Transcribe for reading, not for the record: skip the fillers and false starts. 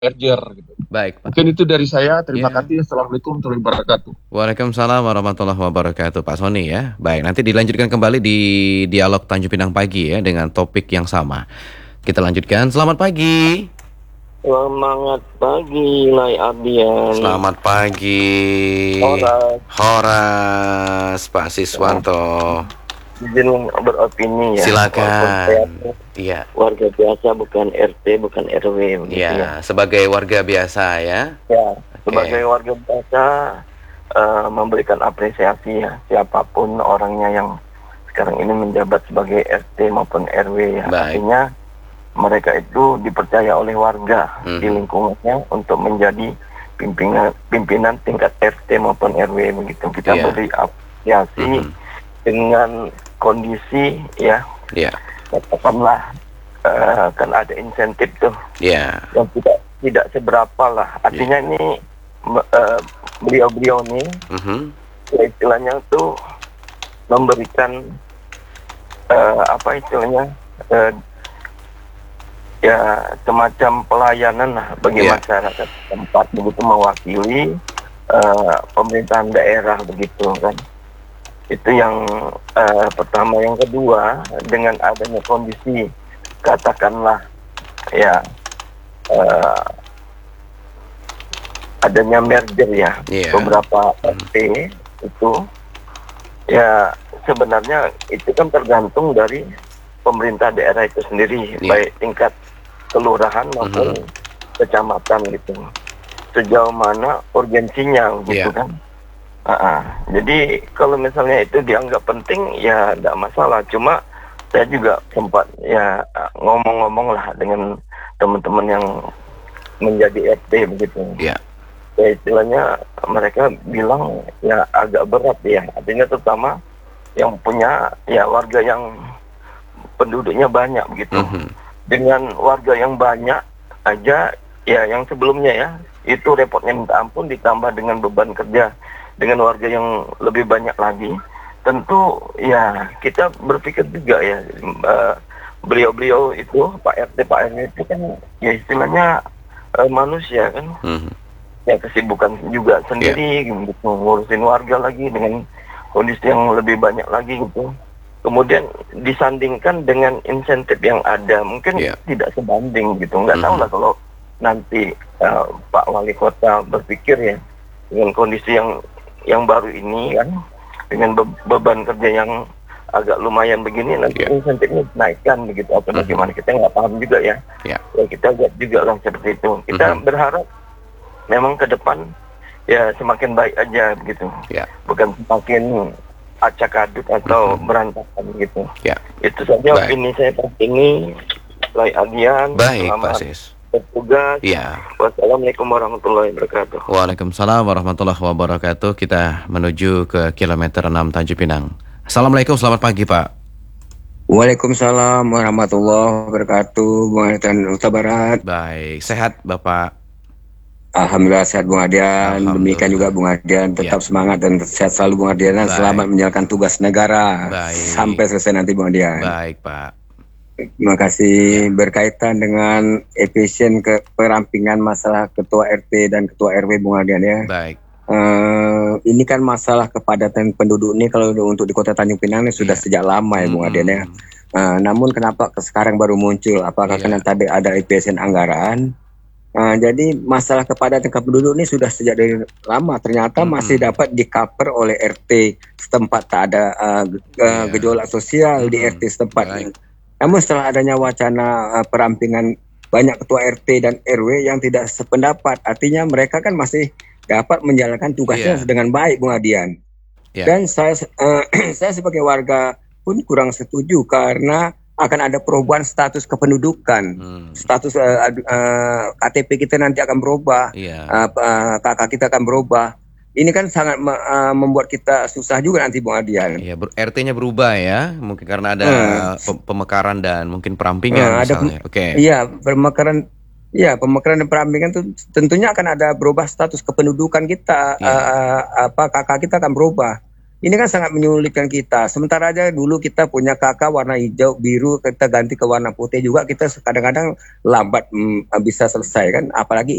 merger gitu. Baik, Pak. Mungkin itu dari saya. Terima Ya. kasih. Assalamualaikum warahmatullahi wabarakatuh. Waalaikumsalam warahmatullahi wabarakatuh, Pak Sony ya. Baik, nanti dilanjutkan kembali di dialog Tanjung Pinang pagi ya dengan topik yang sama. Kita lanjutkan. Selamat pagi. Semangat pagi, Lai Ardian. Selamat pagi. Horas. Horas, Pak Siswanto. Izin beropini ya. Silakan. Iya. Warga biasa bukan RT, bukan RW. Iya, sebagai warga biasa ya. Ya, Oke. sebagai warga biasa memberikan apresiasi ya siapapun orangnya yang sekarang ini menjabat sebagai RT maupun RW ya. Baik. Artinya mereka itu dipercaya oleh warga di lingkungannya untuk menjadi pimpinan tingkat RT maupun RW begitu. Kita Iya. beri apresiasi dengan kondisi ya, Iya. katakanlah kan ada insentif tuh Iya. yang tidak seberapa lah. Artinya ini beliau-beliau nih istilahnya tuh memberikan apa istilahnya ya semacam pelayanan lah bagi masyarakat tempat begitu, mewakili pemerintahan daerah begitu kan. Itu yang pertama. Yang kedua, dengan adanya kondisi katakanlah ya adanya merger ya, beberapa RT itu ya sebenarnya itu kan tergantung dari pemerintah daerah itu sendiri, baik tingkat kelurahan maupun kecamatan gitu, sejauh mana urgensinya gitu kan. Jadi kalau misalnya itu dianggap penting ya tidak masalah. Cuma saya juga sempat ya ngomong-ngomong lah dengan teman-teman yang menjadi RT begitu. Ya istilahnya mereka bilang ya agak berat ya. Artinya terutama yang punya ya warga yang penduduknya banyak begitu. Dengan warga yang banyak aja ya, yang sebelumnya ya itu repotnya minta ampun, ditambah dengan beban kerja dengan warga yang lebih banyak lagi. Tentu ya kita berpikir juga ya, beliau-beliau itu Pak RT, Pak RW itu kan ya istilahnya manusia kan, ya kesibukan juga sendiri gitu, ngurusin warga lagi dengan kondisi yang lebih banyak lagi gitu. Kemudian disandingkan dengan insentif yang ada, mungkin tidak sebanding gitu. Nggak tahu lah kalau nanti Pak Wali Kota berpikir ya dengan kondisi yang baru ini kan, dengan beban kerja yang agak lumayan begini, nanti insentifnya dinaikkan begitu atau bagaimana, kita nggak paham juga ya. Ya kita lihat juga lah seperti itu. Kita berharap memang ke depan ya semakin baik aja begitu, bukan semakin acak-aduk atau berantakan gitu. Itu saja opini saya ini. Lai Adian. Baik, Pak Sis. Bertugas. Wassalamualaikum warahmatullahi wabarakatuh. Waalaikumsalam warahmatullahi wabarakatuh. Kita menuju ke kilometer 6 Tanjung Pinang. Assalamualaikum, selamat pagi Pak. Waalaikumsalam warahmatullahi wabarakatuh, Bung Adian Huta Barat. Baik, sehat Bapak? Alhamdulillah sehat Bung Adian. Demikian juga Bung Adian, tetap semangat dan sehat selalu Bung Adian, dan selamat menjalankan tugas negara sampai selesai nanti Bung Adian. Baik Pak. Terima kasih. Berkaitan dengan efisien perampingan masalah ketua RT dan ketua RW Bung Adian ya. Baik. Ini kan masalah kepadatan penduduk ini kalau untuk di Kota Tanjung Pinang ini sudah sejak lama ya Bung Adian ya. Namun kenapa sekarang baru muncul? Apakah karena tadi ada efisien anggaran? Jadi masalah kepadatan penduduk ini sudah sejak dari lama, ternyata masih dapat di-cover oleh RT setempat. Tak ada gejolak sosial di RT setempat. Namun setelah adanya wacana perampingan banyak ketua RT dan RW yang tidak sependapat, artinya mereka kan masih dapat menjalankan tugasnya dengan baik Bung Adian. Dan saya sebagai warga pun kurang setuju karena akan ada perubahan status kependudukan. Status KTP kita nanti akan berubah, KK kita akan berubah. Ini kan sangat membuat kita susah juga nanti Bung Adian. Iya, RT-nya berubah ya, mungkin karena ada pemekaran dan mungkin perampingan misalnya. Iya, pemekaran dan perampingan itu tentunya akan ada berubah status kependudukan kita. KK kita akan berubah. Ini kan sangat menyulitkan kita. Sementara aja dulu kita punya KK warna hijau, biru, kita ganti ke warna putih juga, kita kadang-kadang lambat bisa selesai kan. Apalagi